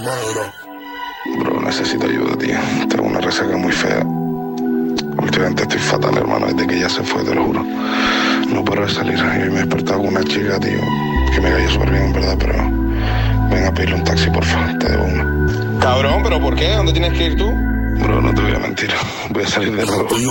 Bro, necesito ayuda, tío. Tengo una resaca muy fea. Últimamente estoy fatal, hermano, desde que ya se fue, te lo juro. No paro de salir. Y me he despertado con una chica, tío, que me cayó súper bien, en verdad, pero... Venga a pedirle un taxi, porfa. Te debo uno. Cabrón, ¿pero por qué? ¿Dónde tienes que ir tú? Bro, no te voy a mentir. Voy a salir de nuevo.